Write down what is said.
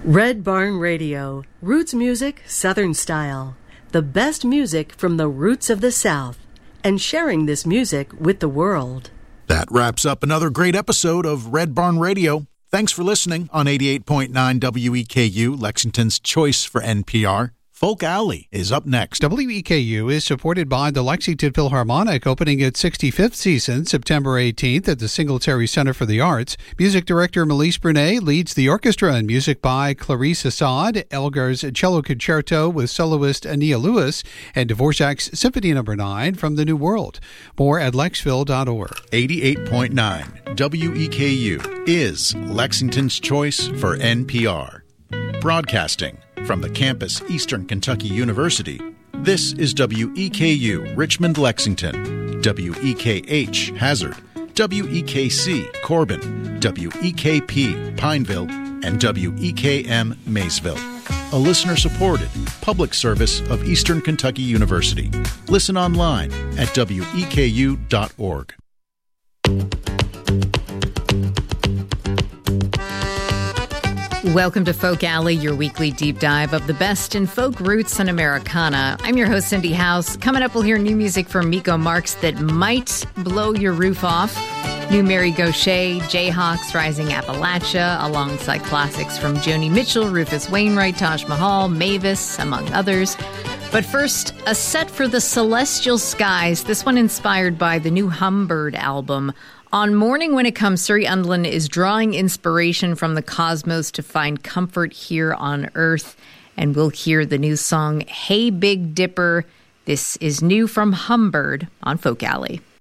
Red Barn Radio, roots music, Southern style. The best music from the roots of the South, and sharing this music with the world. That wraps up another great episode of Red Barn Radio. Thanks for listening on 88.9 WEKU, Lexington's choice for NPR. Folk Alley is up next. WEKU is supported by the Lexington Philharmonic, opening its 65th season, September 18th at the Singletary Center for the Arts. Music director Melise Brunet leads the orchestra, and music by Clarice Assad, Elgar's Cello Concerto with soloist Ania Lewis, and Dvorak's Symphony No. 9 from the New World. More at lexphil.org. 88.9 WEKU is Lexington's choice for NPR. Broadcasting from the campus Eastern Kentucky University, this is WEKU Richmond, Lexington, WEKH Hazard, WEKC Corbin, WEKP Pineville, and WEKM Maysville. A listener-supported public service of Eastern Kentucky University. Listen online at weku.org. Welcome to Folk Alley, your weekly deep dive of the best in folk roots and Americana. I'm your host, Cindy House. Coming up, we'll hear new music from Miko Marks that might blow your roof off. New Mary Gauthier, Jayhawks, Rising Appalachia, alongside classics from Joni Mitchell, Rufus Wainwright, Taj Mahal, Mavis, among others. But first, a set for the celestial skies, this one inspired by the new Humbird album. On Morning When It Comes, Suri Undlin is drawing inspiration from the cosmos to find comfort here on Earth. And we'll hear the new song, Hey Big Dipper. This is new from Humbird on Folk Alley.